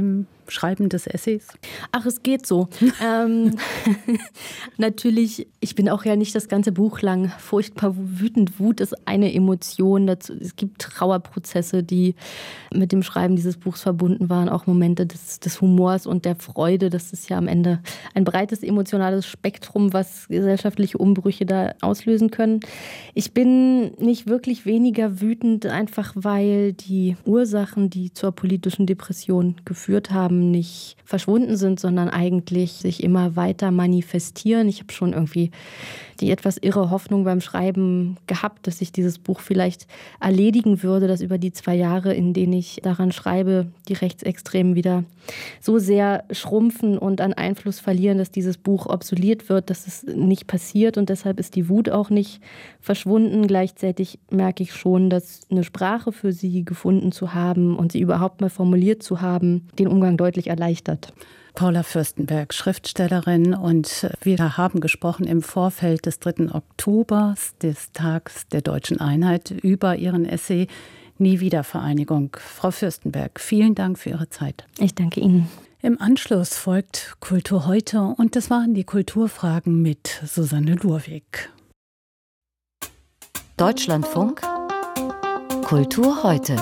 Schreiben des Essays? Ach, es geht so. ähm, natürlich, ich bin auch ja nicht das ganze Buch lang furchtbar wütend. Wut ist eine Emotion. Dazu, es gibt Trauerprozesse, die mit dem Schreiben dieses Buchs verbunden waren. Auch Momente des, des Humors und der Freude. Das ist ja am Ende ein breites emotionales Spektrum, was gesellschaftliche Umbrüche da auslösen können. Ich bin nicht wirklich weniger wütend, einfach weil die Ursachen, die zur politischen Depression geführt haben, nicht verschwunden sind, sondern eigentlich sich immer weiter manifestieren. Ich habe schon irgendwie die etwas irre Hoffnung beim Schreiben gehabt, dass sich dieses Buch vielleicht erledigen würde, dass über die zwei Jahre, in denen ich daran schreibe, die Rechtsextremen wieder so sehr schrumpfen und an Einfluss verlieren, dass dieses Buch obsolet wird, dass es nicht passiert und deshalb ist die Wut auch nicht verschwunden. Gleichzeitig merke ich schon, dass eine Sprache für sie gefunden zu haben und sie überhaupt mal formuliert zu haben, den Umgang deutlich erleichtert. Paula Fürstenberg, Schriftstellerin, und wir haben gesprochen im Vorfeld des dritten Oktobers, des Tags der Deutschen Einheit, über Ihren Essay Nie wieder Vereinigung. Frau Fürstenberg, vielen Dank für Ihre Zeit. Ich danke Ihnen. Im Anschluss folgt Kultur heute und das waren die Kulturfragen mit Susanne Lurwig. Deutschlandfunk Kultur heute.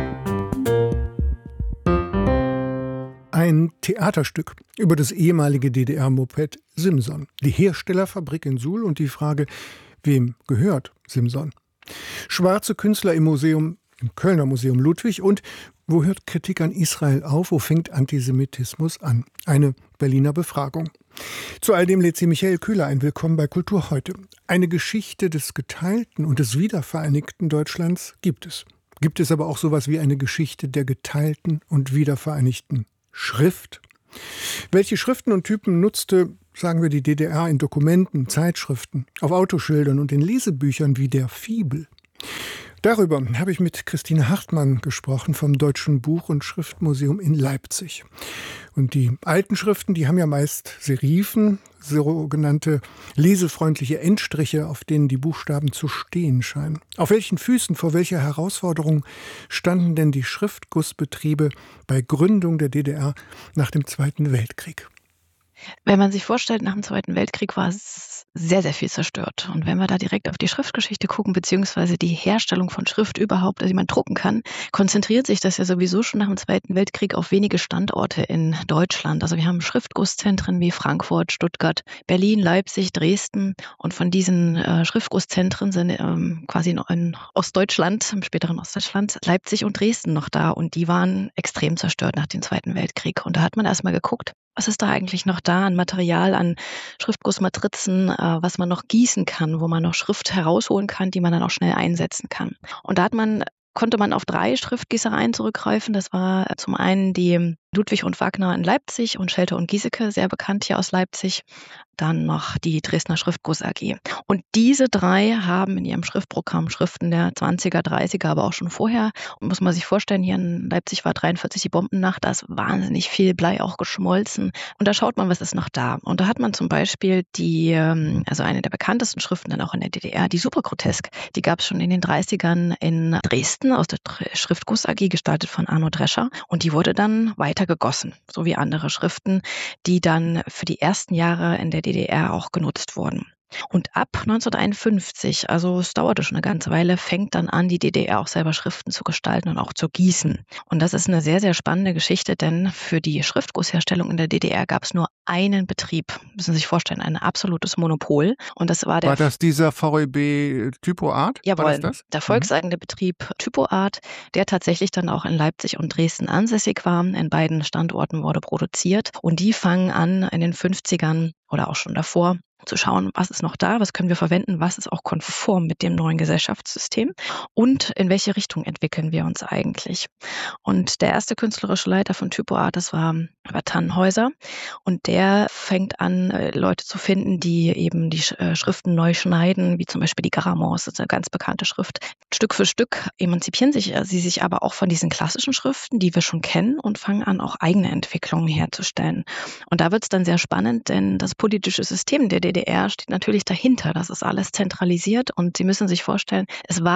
Ein Theaterstück über das ehemalige D D R-Moped Simson, die Herstellerfabrik in Suhl und die Frage, wem gehört Simson? Schwarze Künstler im Museum, im Kölner Museum Ludwig und wo hört Kritik an Israel auf, wo fängt Antisemitismus an? Eine Berliner Befragung. Zu all dem lädt sie Michael Köhler ein. Willkommen bei Kultur heute. Eine Geschichte des geteilten und des wiedervereinigten Deutschlands gibt es. Gibt es aber auch sowas wie eine Geschichte der geteilten und wiedervereinigten Schrift? Welche Schriften und Typen nutzte, sagen wir, die D D R in Dokumenten, Zeitschriften, auf Autoschildern und in Lesebüchern wie der Fibel? Darüber habe ich mit Christine Hartmann gesprochen vom Deutschen Buch- und Schriftmuseum in Leipzig. Und die alten Schriften, die haben ja meist Serifen, sogenannte lesefreundliche Endstriche, auf denen die Buchstaben zu stehen scheinen. Auf welchen Füßen, vor welcher Herausforderung standen denn die Schriftgussbetriebe bei Gründung der D D R nach dem Zweiten Weltkrieg? Wenn man sich vorstellt, nach dem Zweiten Weltkrieg war es sehr, sehr viel zerstört. Und wenn wir da direkt auf die Schriftgeschichte gucken, beziehungsweise die Herstellung von Schrift überhaupt, die man drucken kann, konzentriert sich das ja sowieso schon nach dem Zweiten Weltkrieg auf wenige Standorte in Deutschland. Also wir haben Schriftgusszentren wie Frankfurt, Stuttgart, Berlin, Leipzig, Dresden. Und von diesen äh, Schriftgusszentren sind ähm, quasi in, in Ostdeutschland, im späteren Ostdeutschland, Leipzig und Dresden noch da. Und die waren extrem zerstört nach dem Zweiten Weltkrieg. Und da hat man erstmal geguckt, was ist da eigentlich noch da an Material, an Schriftgussmatrizen, äh, was man noch gießen kann, wo man noch Schrift herausholen kann, die man dann auch schnell einsetzen kann. Und da hat man, konnte man auf drei Schriftgießereien zurückgreifen. Das war zum einen die Ludwig und Wagner in Leipzig und Schelter und Giesecke, sehr bekannt hier aus Leipzig. Dann noch die Dresdner Schriftguss A G. Und diese drei haben in ihrem Schriftprogramm Schriften der zwanziger, dreißiger, aber auch schon vorher. Und muss man sich vorstellen, hier in Leipzig war dreiundvierzig die Bombennacht, da ist wahnsinnig viel Blei auch geschmolzen. Und da schaut man, was ist noch da. Und da hat man zum Beispiel die, also eine der bekanntesten Schriften dann auch in der D D R, die Supergrotesk. Die gab es schon in den dreißigern in Dresden aus der Schriftguss A G, gestaltet von Arno Drescher. Und die wurde dann weiter gegossen, so wie andere Schriften, die dann für die ersten Jahre in der D D R auch genutzt wurden. Und ab neunzehnhunderteinundfünfzig, also es dauerte schon eine ganze Weile, fängt dann an, die D D R auch selber Schriften zu gestalten und auch zu gießen. Und das ist eine sehr, sehr spannende Geschichte, denn für die Schriftgussherstellung in der D D R gab es nur einen Betrieb. Müssen Sie sich vorstellen, ein absolutes Monopol. Und das war der. War das dieser V E B Typoart? Jawohl, war das das? Der volkseigene Betrieb Typoart, der tatsächlich dann auch in Leipzig und Dresden ansässig war. In beiden Standorten wurde produziert. Und die fangen an in den fünfzigern oder auch schon davor zu schauen, was ist noch da, was können wir verwenden, was ist auch konform mit dem neuen Gesellschaftssystem und in welche Richtung entwickeln wir uns eigentlich. Und der erste künstlerische Leiter von Typoart, das war, war Tannhäuser, und der fängt an, Leute zu finden, die eben die Schriften neu schneiden, wie zum Beispiel die Garamond, das ist eine ganz bekannte Schrift. Stück für Stück emanzipieren sich sie sich aber auch von diesen klassischen Schriften, die wir schon kennen, und fangen an, auch eigene Entwicklungen herzustellen. Und da wird es dann sehr spannend, denn das politische System der D D R steht natürlich dahinter. Das ist alles zentralisiert und Sie müssen sich vorstellen, es war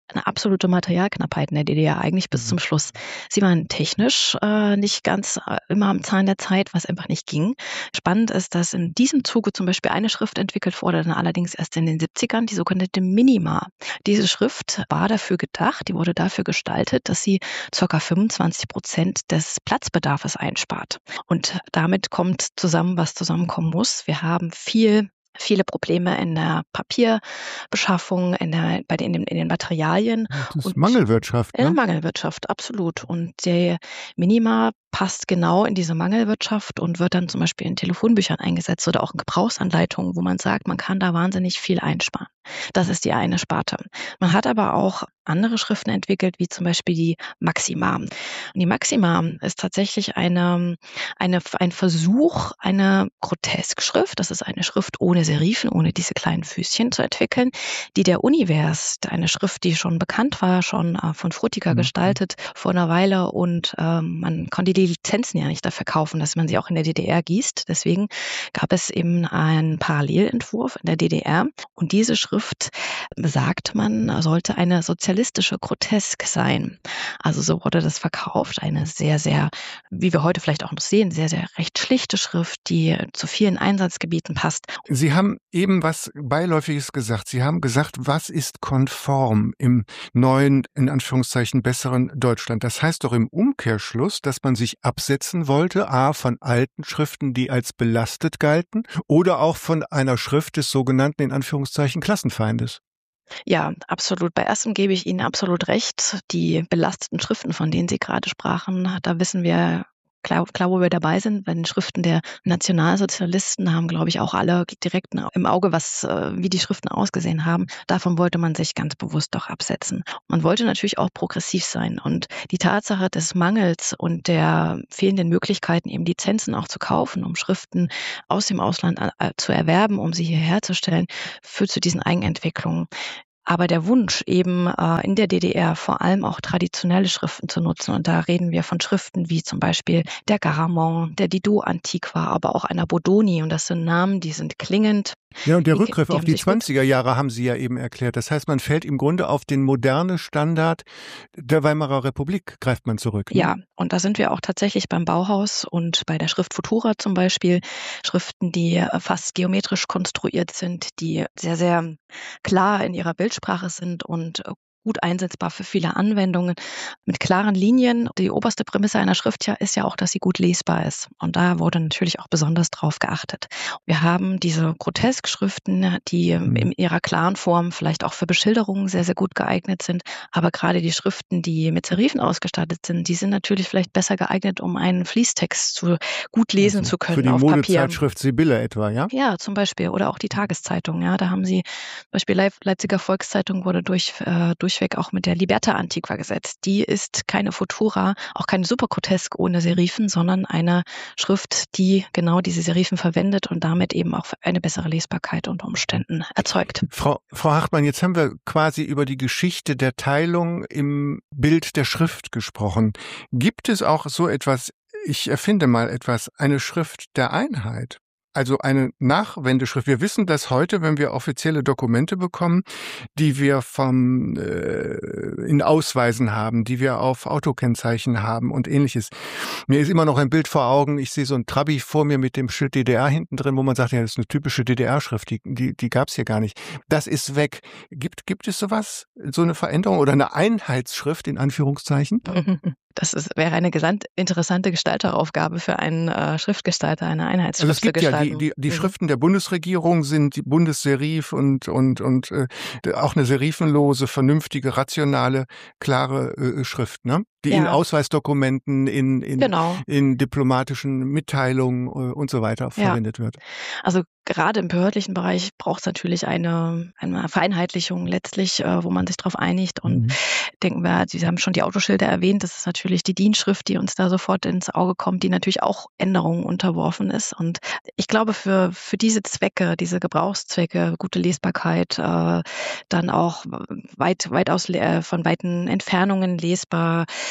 eine absolute Materialknappheit in der D D R, eigentlich bis zum Schluss. Sie waren technisch äh, nicht ganz äh, immer am Zahn der Zeit, was einfach nicht ging. Spannend ist, dass in diesem Zuge zum Beispiel eine Schrift entwickelt wurde, dann allerdings erst in den siebzigern, die sogenannte Minima. Diese Schrift war dafür gedacht, die wurde dafür gestaltet, dass sie ca. fünfundzwanzig Prozent des Platzbedarfs einspart. Und damit kommt zusammen, was zusammenkommen muss. Wir haben viel viele Probleme in der Papierbeschaffung, in, der, bei den, in den Materialien. Das ist und Mangelwirtschaft. in der Ne? Mangelwirtschaft, absolut. Und die Minima passt genau in diese Mangelwirtschaft und wird dann zum Beispiel in Telefonbüchern eingesetzt oder auch in Gebrauchsanleitungen, wo man sagt, man kann da wahnsinnig viel einsparen. Das ist die eine Sparte. Man hat aber auch andere Schriften entwickelt, wie zum Beispiel die Maxima. Und die Maxima ist tatsächlich eine, eine, ein Versuch, eine Groteskschrift, das ist eine Schrift ohne Serifen, ohne diese kleinen Füßchen zu entwickeln, die der Univers, eine Schrift, die schon bekannt war, schon äh, von Frutiger mhm. gestaltet vor einer Weile, und ähm, man konnte die Lizenzen ja nicht dafür kaufen, dass man sie auch in der D D R gießt. Deswegen gab es eben einen Parallelentwurf in der D D R, und diese Schrift, besagt man, sollte eine sozialistische Grotesk sein. Also so wurde das verkauft, eine sehr, sehr, wie wir heute vielleicht auch noch sehen, sehr, sehr recht schlichte Schrift, die zu vielen Einsatzgebieten passt. Sie haben eben was Beiläufiges gesagt. Sie haben gesagt, was ist konform im neuen, in Anführungszeichen, besseren Deutschland? Das heißt doch im Umkehrschluss, dass man sich absetzen wollte, a, von alten Schriften, die als belastet galten, oder auch von einer Schrift des sogenannten, in Anführungszeichen, Klassenfeindes. Ja, absolut. Bei erstem gebe ich Ihnen absolut recht. Die belasteten Schriften, von denen Sie gerade sprachen, da wissen wir klar, klar, wo wir dabei sind. Bei den Schriften der Nationalsozialisten haben, glaube ich, auch alle direkt im Auge, was, wie die Schriften ausgesehen haben. Davon wollte man sich ganz bewusst doch absetzen. Man wollte natürlich auch progressiv sein. Und die Tatsache des Mangels und der fehlenden Möglichkeiten, eben Lizenzen auch zu kaufen, um Schriften aus dem Ausland zu erwerben, um sie hier herzustellen, führt zu diesen Eigenentwicklungen. Aber der Wunsch, eben äh, in der D D R vor allem auch traditionelle Schriften zu nutzen, und da reden wir von Schriften wie zum Beispiel der Garamond, der Didot Antiqua, aber auch einer Bodoni, und das sind Namen, die sind klingend. Ja, und der die, Rückgriff die auf die zwanziger Jahre haben Sie ja eben erklärt. Das heißt, man fällt im Grunde auf den modernen Standard der Weimarer Republik, greift man zurück. Ne? Ja, und da sind wir auch tatsächlich beim Bauhaus und bei der Schrift Futura zum Beispiel. Schriften, die fast geometrisch konstruiert sind, die sehr, sehr klar in ihrer Bildsprache sind und gut einsetzbar für viele Anwendungen, mit klaren Linien. Die oberste Prämisse einer Schrift ja ist ja auch, dass sie gut lesbar ist. Und da wurde natürlich auch besonders drauf geachtet. Wir haben diese Grotesk-Schriften, die in ihrer klaren Form vielleicht auch für Beschilderungen sehr, sehr gut geeignet sind. Aber gerade die Schriften, die mit Serifen ausgestattet sind, die sind natürlich vielleicht besser geeignet, um einen Fließtext zu, gut lesen also zu können für die auf Papier. Modezeitschrift Sibylle etwa, ja? Ja, zum Beispiel. Oder auch die Tageszeitung. Ja, da haben sie, zum Beispiel Leip- Leipziger Volkszeitung wurde durch, äh, durchweg auch mit der Liberta Antiqua gesetzt. Die ist keine Futura, auch keine Supergrotesk ohne Serifen, sondern eine Schrift, die genau diese Serifen verwendet und damit eben auch eine bessere Lesbarkeit unter Umständen erzeugt. Frau, Frau Hartmann, jetzt haben wir quasi über die Geschichte der Teilung im Bild der Schrift gesprochen. Gibt es auch so etwas, ich erfinde mal etwas, eine Schrift der Einheit? Also eine Nachwendeschrift. Wir wissen das heute, wenn wir offizielle Dokumente bekommen, die wir vom äh, in Ausweisen haben, die wir auf Autokennzeichen haben und ähnliches. Mir ist immer noch ein Bild vor Augen, ich sehe so ein Trabi vor mir mit dem Schild D D R hinten drin, wo man sagt, ja, das ist eine typische D D R-Schrift, die, die, die gab es hier gar nicht. Das ist weg. Gibt, gibt es sowas, so eine Veränderung oder eine Einheitsschrift in Anführungszeichen? Das ist, wäre eine gesamt interessante Gestalteraufgabe für einen äh, Schriftgestalter, eine Einheitsschrift also es gibt zu gestalten. Ja die, die, die mhm. Schriften der Bundesregierung sind die Bundesserif und, und, und äh, auch eine serifenlose, vernünftige, rationale, klare äh, Schrift, ne? Die ja. in Ausweisdokumenten, in, in, genau. in diplomatischen Mitteilungen äh, und so weiter ja. verwendet wird. Also gerade im behördlichen Bereich braucht es natürlich eine, eine Vereinheitlichung letztlich, äh, wo man sich darauf einigt. Und mhm. denken wir, Sie haben schon die Autoschilder erwähnt, das ist natürlich die D I N-Schrift, die uns da sofort ins Auge kommt, die natürlich auch Änderungen unterworfen ist. Und ich glaube, für, für diese Zwecke, diese Gebrauchszwecke, gute Lesbarkeit, äh, dann auch weit, weitaus äh, von weiten Entfernungen lesbar,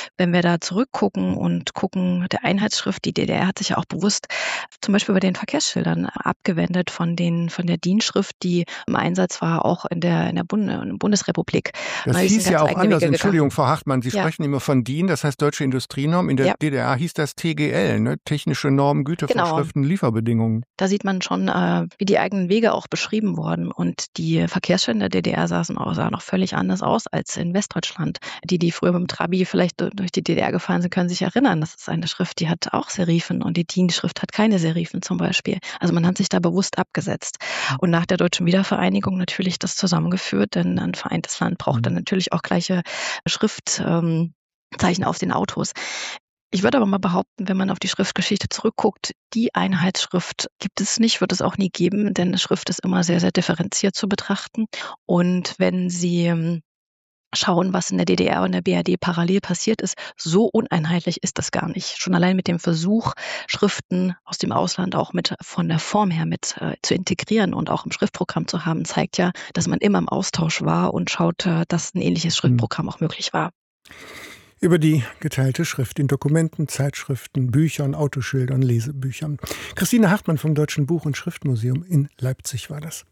wenn wir da zurückgucken und gucken, der Einheitsschrift, die D D R hat sich ja auch bewusst zum Beispiel bei den Verkehrsschildern abgewendet von den von der D I N-Schrift, die im Einsatz war, auch in der, in der Bund, in Bundesrepublik. Das hieß ja auch anders, Entschuldigung, Frau Hartmann, Sie ja. sprechen immer von D I N, das heißt Deutsche Industrienorm. In der ja. D D R hieß das T G L, ne? Technische Normen, Gütervorschriften, genau. Lieferbedingungen. Da sieht man schon, äh, wie die eigenen Wege auch beschrieben wurden. Und die Verkehrsschilder der D D R saßen auch, sahen noch völlig anders aus als in Westdeutschland. Die, die früher mit dem Trabi vielleicht durch die D D R gefahren sind, können sich erinnern. Das ist eine Schrift, die hat auch Serifen und die D I N-Schrift hat keine Serifen zum Beispiel. Also man hat sich da bewusst abgesetzt. Und nach der deutschen Wiedervereinigung natürlich das zusammengeführt, denn ein vereintes Land braucht dann natürlich auch gleiche Schriftzeichen ähm, auf den Autos. Ich würde aber mal behaupten, wenn man auf die Schriftgeschichte zurückguckt, die Einheitsschrift gibt es nicht, wird es auch nie geben, denn Schrift ist immer sehr, sehr differenziert zu betrachten. Und wenn Sie schauen, was in der D D R und der B R D parallel passiert ist, so uneinheitlich ist das gar nicht. Schon allein mit dem Versuch, Schriften aus dem Ausland auch mit von der Form her mit äh, zu integrieren und auch im Schriftprogramm zu haben, zeigt ja, dass man immer im Austausch war und schaut, äh, dass ein ähnliches Schriftprogramm auch möglich war. Über die geteilte Schrift in Dokumenten, Zeitschriften, Büchern, Autoschildern, Lesebüchern. Christine Hartmann vom Deutschen Buch- und Schriftmuseum in Leipzig war das.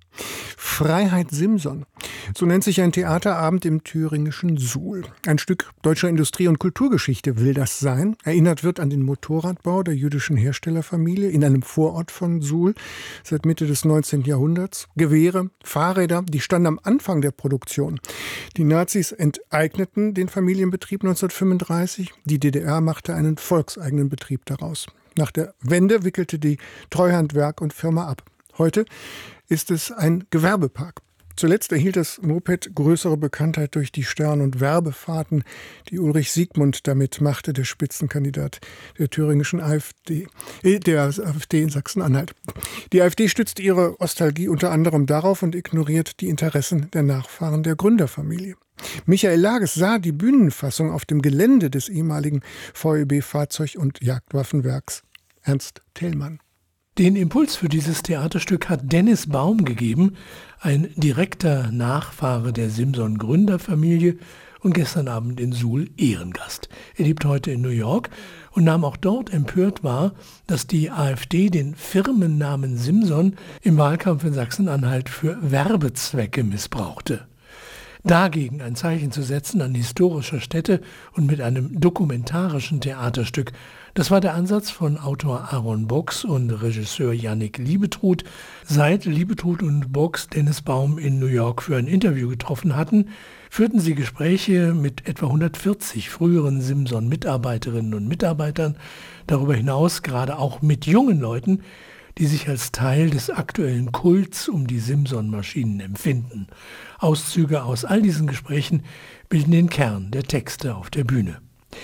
Freiheit Simson. So nennt sich ein Theaterabend im thüringischen Suhl. Ein Stück deutscher Industrie- und Kulturgeschichte will das sein. Erinnert wird an den Motorradbau der jüdischen Herstellerfamilie in einem Vorort von Suhl seit Mitte des neunzehnten Jahrhunderts. Gewehre, Fahrräder, die standen am Anfang der Produktion. Die Nazis enteigneten den Familienbetrieb neunzehnhundertfünfunddreißig. Die D D R machte einen volkseigenen Betrieb daraus. Nach der Wende wickelte die Treuhandwerk und Firma ab. Heute ist es ein Gewerbepark. Zuletzt erhielt das Moped größere Bekanntheit durch die Stern- und Werbefahrten, die Ulrich Siegmund damit machte, der Spitzenkandidat der thüringischen AfD, äh, der AfD in Sachsen-Anhalt. Die AfD stützt ihre Nostalgie unter anderem darauf und ignoriert die Interessen der Nachfahren der Gründerfamilie. Michael Lages sah die Bühnenfassung auf dem Gelände des ehemaligen V E B-Fahrzeug- und Jagdwaffenwerks. Ernst Thälmann. Den Impuls für dieses Theaterstück hat Dennis Baum gegeben, ein direkter Nachfahre der Simson-Gründerfamilie und gestern Abend in Suhl Ehrengast. Er lebt heute in New York und nahm auch dort empört wahr, dass die AfD den Firmennamen Simson im Wahlkampf in Sachsen-Anhalt für Werbezwecke missbrauchte. Dagegen ein Zeichen zu setzen an historischer Stätte und mit einem dokumentarischen Theaterstück, das war der Ansatz von Autor Aaron Box und Regisseur Yannick Liebetrud. Seit Liebetrud und Box Dennis Baum in New York für ein Interview getroffen hatten, führten sie Gespräche mit etwa hundertvierzig früheren Simson-Mitarbeiterinnen und Mitarbeitern, darüber hinaus gerade auch mit jungen Leuten, die sich als Teil des aktuellen Kults um die Simson-Maschinen empfinden. Auszüge aus all diesen Gesprächen bilden den Kern der Texte auf der Bühne.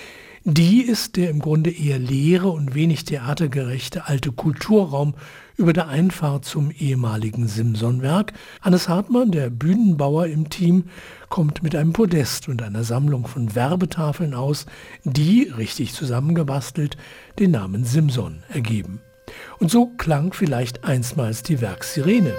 Die ist der im Grunde eher leere und wenig theatergerechte alte Kulturraum über der Einfahrt zum ehemaligen Simson-Werk. Hannes Hartmann, der Bühnenbauer im Team, kommt mit einem Podest und einer Sammlung von Werbetafeln aus, die, richtig zusammengebastelt, den Namen Simson ergeben. Und so klang vielleicht einstmals die Werkssirene.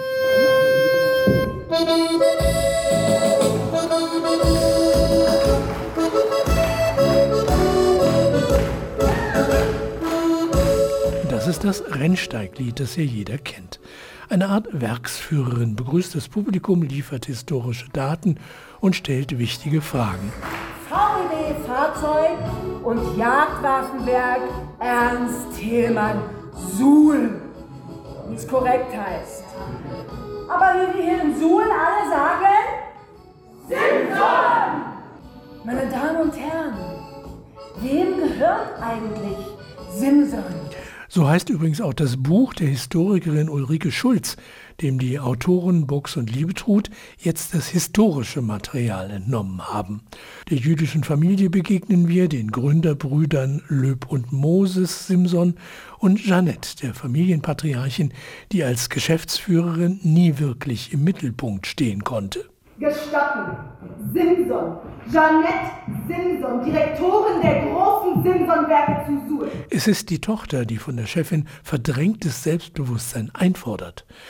Das ist das Rennsteiglied, das ja jeder kennt. Eine Art Werksführerin begrüßt das Publikum, liefert historische Daten und stellt wichtige Fragen. V E B-Fahrzeug und Jagdwaffenwerk Ernst Thälmann Suhl, wie es korrekt heißt. Aber wie wir hier in Suhl alle sagen, Simson! Meine Damen und Herren, wem gehört eigentlich Simson? So heißt übrigens auch das Buch der Historikerin Ulrike Schulz, dem die Autoren Box und Liebetrud jetzt das historische Material entnommen haben. Der jüdischen Familie begegnen wir, den Gründerbrüdern Löb und Moses Simson und Jeanette, der Familienpatriarchin, die als Geschäftsführerin nie wirklich im Mittelpunkt stehen konnte. Gestatten, Simson, Jeanette Simson, Direktorin der großen Simson-Werke zu Suhl. Es ist die Tochter, die von der Chefin verdrängtes Selbstbewusstsein einfordert.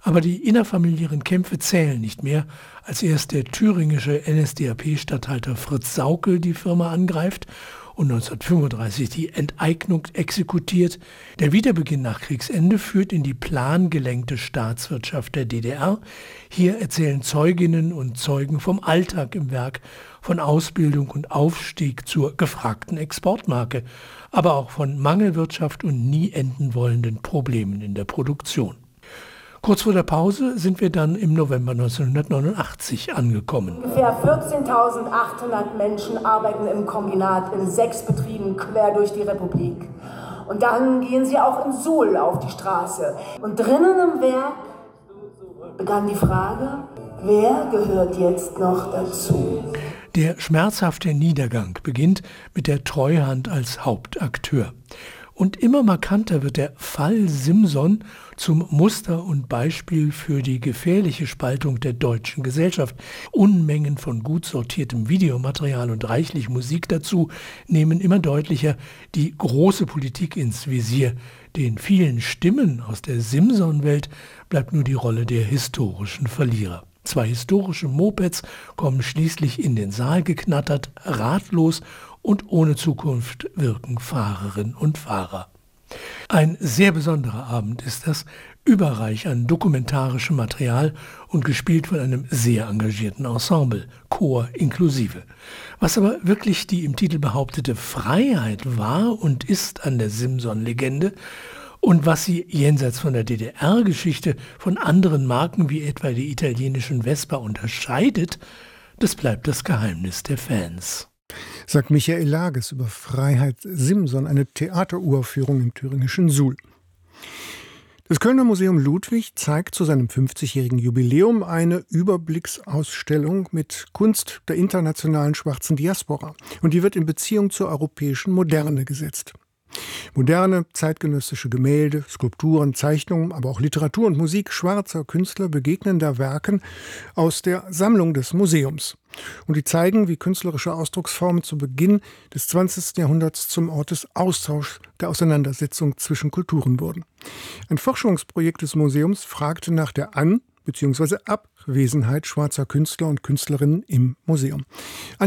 Aber die innerfamiliären Kämpfe zählen nicht mehr, als erst der thüringische N S D A P-Statthalter Fritz Sauckel die Firma angreift und neunzehnhundertfünfunddreißig die Enteignung exekutiert. Der Wiederbeginn nach Kriegsende führt in die plangelenkte Staatswirtschaft der D D R. Hier erzählen Zeuginnen und Zeugen vom Alltag im Werk, von Ausbildung und Aufstieg zur gefragten Exportmarke, aber auch von Mangelwirtschaft und nie enden wollenden Problemen in der Produktion. Kurz vor der Pause sind wir dann im November neunzehnhundertneunundachtzig angekommen. Ungefähr vierzehntausendachthundert Menschen arbeiten im Kombinat in sechs Betrieben quer durch die Republik. Und dann gehen sie auch in Suhl auf die Straße. Und drinnen im Werk begann die Frage, wer gehört jetzt noch dazu? Der schmerzhafte Niedergang beginnt mit der Treuhand als Hauptakteur. Und immer markanter wird der Fall Simson zum Muster und Beispiel für die gefährliche Spaltung der deutschen Gesellschaft. Unmengen von gut sortiertem Videomaterial und reichlich Musik dazu nehmen immer deutlicher die große Politik ins Visier. Den vielen Stimmen aus der Simson-Welt bleibt nur die Rolle der historischen Verlierer. Zwei historische Mopeds kommen schließlich in den Saal geknattert, ratlos und ohne Zukunft wirken Fahrerinnen und Fahrer. Ein sehr besonderer Abend ist das, überreich an dokumentarischem Material und gespielt von einem sehr engagierten Ensemble, Chor inklusive. Was aber wirklich die im Titel behauptete Freiheit war und ist an der Simson-Legende und was sie jenseits von der D D R-Geschichte von anderen Marken wie etwa die italienischen Vespa unterscheidet, das bleibt das Geheimnis der Fans. Sagt Michael Lages über Freiheit Simson, eine Theateruraufführung im thüringischen Suhl. Das Kölner Museum Ludwig zeigt zu seinem fünfzigjährigen Jubiläum eine Überblicksausstellung mit Kunst der internationalen schwarzen Diaspora. Und die wird in Beziehung zur europäischen Moderne gesetzt. Moderne, zeitgenössische Gemälde, Skulpturen, Zeichnungen, aber auch Literatur und Musik schwarzer Künstler begegnen da Werken aus der Sammlung des Museums. Und die zeigen, wie künstlerische Ausdrucksformen zu Beginn des zwanzigsten Jahrhunderts zum Ort des Austauschs, der Auseinandersetzung zwischen Kulturen wurden. Ein Forschungsprojekt des Museums fragte nach der An- bzw. Abwesenheit schwarzer Künstler und Künstlerinnen im Museum.